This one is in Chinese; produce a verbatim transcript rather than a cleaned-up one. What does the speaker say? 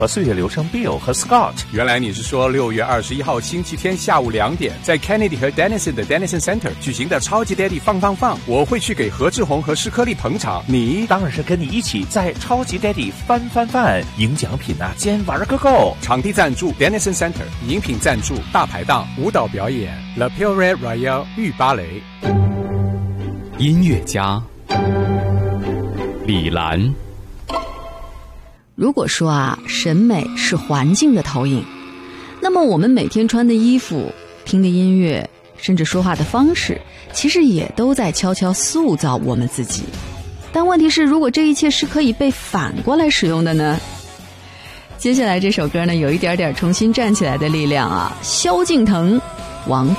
岁月流声 Bill 和 Scott。 原来你是说六月二十一号星期天下午两点，在 Kennedy 和 Denison 的 Denison Center 举行的超级 Daddy 放放放，我会去给何志宏和施颗粒捧场。你当然是跟你一起在超级 Daddy 翻翻翻，赢奖品啊，兼玩个够。 场地赞助 Denison Center， 饮品赞助大排档，舞蹈表演 La Pure Royale 御芭蕾。 音乐家李兰。 如果说啊，审美是环境的投影，那么我们每天穿的衣服、听的音乐，甚至说话的方式，其实也都在悄悄塑造我们自己。但问题是，如果这一切是可以被反过来使用的呢？接下来这首歌呢，有一点点重新站起来的力量啊，萧敬腾、王